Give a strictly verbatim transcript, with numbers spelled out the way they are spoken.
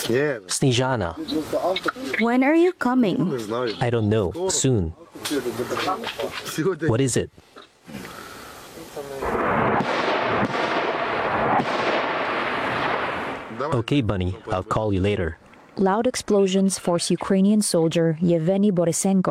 Yeah. Snezhana. When are you coming? Не знаю. I don't know. Soon. Сьогодні. What is it? Давай. Okay, Bunny. I'll call you later. Loud explosions force Ukrainian soldier Yevgeny Borisenko